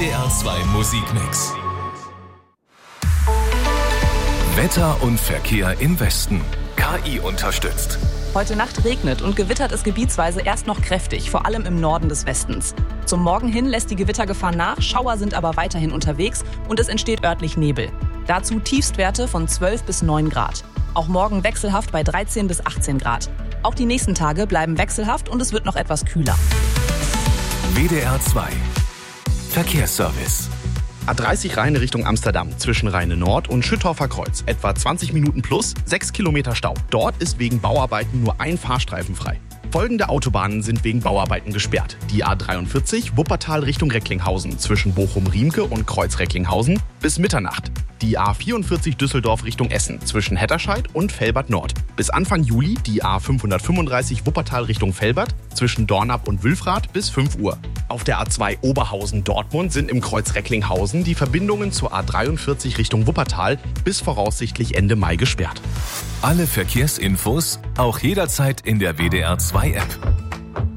WDR 2 Musikmix. Wetter und Verkehr im Westen. KI unterstützt. Heute Nacht regnet und gewittert es gebietsweise erst noch kräftig, vor allem im Norden des Westens. Zum Morgen hin lässt die Gewittergefahr nach, Schauer sind aber weiterhin unterwegs und es entsteht örtlich Nebel. Dazu Tiefstwerte von 12 bis 9 Grad. Auch morgen wechselhaft bei 13 bis 18 Grad. Auch die nächsten Tage bleiben wechselhaft und es wird noch etwas kühler. WDR 2 Verkehrsservice. A30 Rheine Richtung Amsterdam zwischen Rheine Nord und Schüttorfer Kreuz. Etwa 20 Minuten plus, 6 Kilometer Stau. Dort ist wegen Bauarbeiten nur ein Fahrstreifen frei. Folgende Autobahnen sind wegen Bauarbeiten gesperrt. Die A43 Wuppertal Richtung Recklinghausen zwischen Bochum-Riemke und Kreuz-Recklinghausen bis Mitternacht. Die A44 Düsseldorf Richtung Essen zwischen Hetterscheid und Velbert Nord. Bis Anfang Juli die A535 Wuppertal Richtung Velbert zwischen Dornap und Wülfrath bis 5 Uhr. Auf der A2 Oberhausen-Dortmund sind im Kreuz Recklinghausen die Verbindungen zur A43 Richtung Wuppertal bis voraussichtlich Ende Mai gesperrt. Alle Verkehrsinfos auch jederzeit in der WDR 2 App.